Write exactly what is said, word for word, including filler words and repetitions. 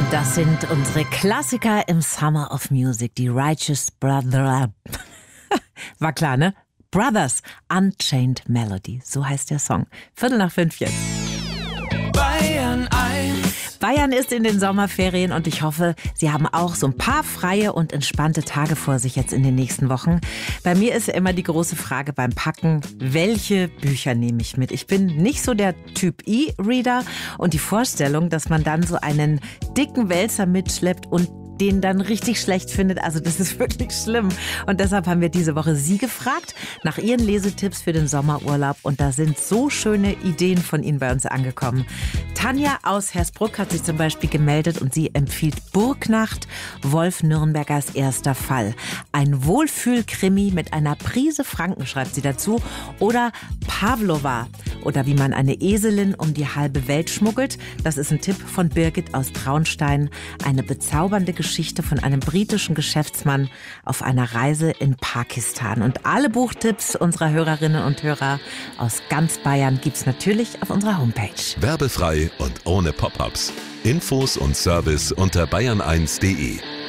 Das sind unsere Klassiker im Summer of Music, die Righteous Brother. War klar, ne? Brothers, Unchained Melody, so heißt der Song. Viertel nach fünf jetzt. Bayern eins. Bayern ist in den Sommerferien und ich hoffe, Sie haben auch so ein paar freie und entspannte Tage vor sich jetzt in den nächsten Wochen. Bei mir ist ja immer die große Frage beim Packen, welche Bücher nehme ich mit? Ich bin nicht so der Typ E-Reader und die Vorstellung, dass man dann so einen dicken Wälzer mitschleppt und den dann richtig schlecht findet. Also das ist wirklich schlimm. Und deshalb haben wir diese Woche Sie gefragt nach Ihren Lesetipps für den Sommerurlaub. Und da sind so schöne Ideen von Ihnen bei uns angekommen. Tanja aus Hersbruck hat sich zum Beispiel gemeldet und sie empfiehlt Burgnacht, Wolf Nürnbergers erster Fall. Ein Wohlfühlkrimi mit einer Prise Franken, schreibt sie dazu. Oder Pavlova. Oder wie man eine Eselin um die halbe Welt schmuggelt. Das ist ein Tipp von Birgit aus Traunstein. Eine bezaubernde Geschichte von einem britischen Geschäftsmann auf einer Reise in Pakistan. Und alle Buchtipps unserer Hörerinnen und Hörer aus ganz Bayern gibt's natürlich auf unserer Homepage. Werbefrei und ohne Pop-ups. Infos und Service unter bayern eins punkt de.